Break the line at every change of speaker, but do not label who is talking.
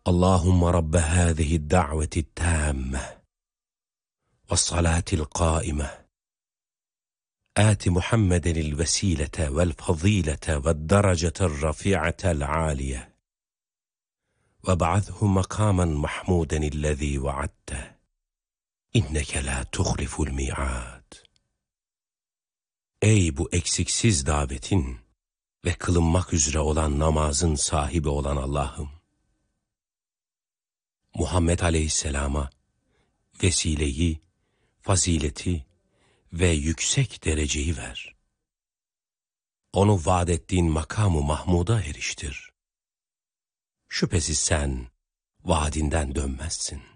Allahümme Rabbe hâzihi da'veti tâmme ve salâtil qâime آت محمد الوسيلة والفضيلة والدرجة الرفيعة العالية وابعثه مقاما محمودا الذي وعدته إنك لا تخلف الميعاد. Ey bu eksiksiz davetin ve kılınmak üzere olan namazın sahibi olan Allah'ım, Muhammed Aleyhisselam'a vesileyi, fazileti ve yüksek dereceyi ver. Onu vaat ettiğin makamı Mahmud'a eriştir. Şüphesiz sen vaadinden dönmezsin.